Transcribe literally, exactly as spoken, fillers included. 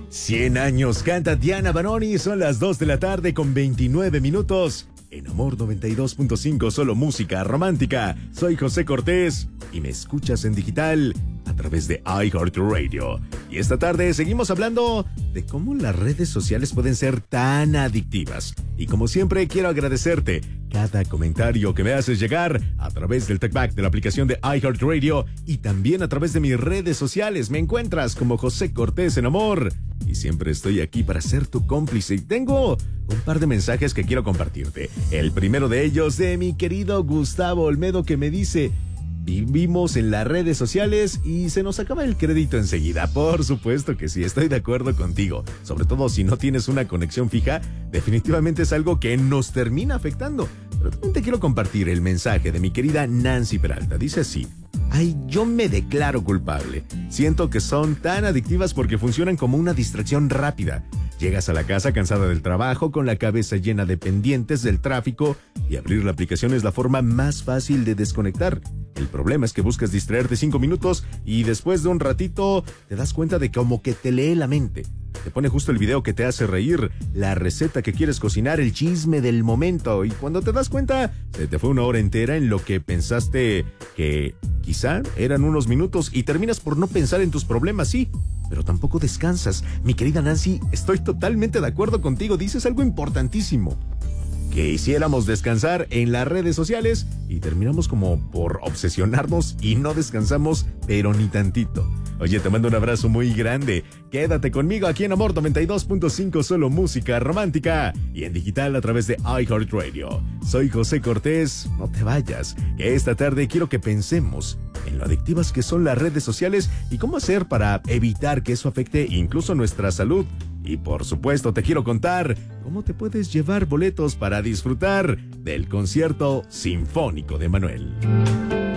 cien años canta Diana Banoni, son las dos de la tarde con veintinueve minutos. En Amor noventa y dos punto cinco, solo música romántica. Soy José Cortés y me escuchas en digital a través de iHeartRadio. Y esta tarde seguimos hablando de cómo las redes sociales pueden ser tan adictivas. Y como siempre, quiero agradecerte cada comentario que me haces llegar a través del TalkBack de la aplicación de iHeartRadio y también a través de mis redes sociales. Me encuentras como José Cortés en Amor y siempre estoy aquí para ser tu cómplice. Y tengo un par de mensajes que quiero compartirte. El primero de ellos de mi querido Gustavo Olmedo, que me dice: vivimos en las redes sociales y se nos acaba el crédito enseguida. Por supuesto que sí, estoy de acuerdo contigo. Sobre todo si no tienes una conexión fija, definitivamente es algo que nos termina afectando. Pero también te quiero compartir el mensaje de mi querida Nancy Peralta. Dice así: ay, yo me declaro culpable. Siento que son tan adictivas porque funcionan como una distracción rápida. Llegas a la casa cansada del trabajo, con la cabeza llena de pendientes del tráfico, y abrir la aplicación es la forma más fácil de desconectar. El problema es que buscas distraerte cinco minutos y después de un ratito te das cuenta de como que te lee la mente. Te pone justo el video que te hace reír, la receta que quieres cocinar, el chisme del momento, y cuando te das cuenta, se te fue una hora entera en lo que pensaste que quizá eran unos minutos y terminas por no pensar en tus problemas, sí, pero tampoco descansas. Mi querida Nancy, estoy totalmente de acuerdo contigo, dices algo importantísimo. Que hiciéramos descansar en las redes sociales y terminamos como por obsesionarnos y no descansamos, pero ni tantito. Oye, te mando un abrazo muy grande. Quédate conmigo aquí en Amor noventa y dos punto cinco, solo música romántica y en digital a través de iHeartRadio. Soy José Cortés, no te vayas, que esta tarde quiero que pensemos en lo adictivas que son las redes sociales y cómo hacer para evitar que eso afecte incluso nuestra salud. Y por supuesto te quiero contar cómo te puedes llevar boletos para disfrutar del concierto sinfónico de Manuel.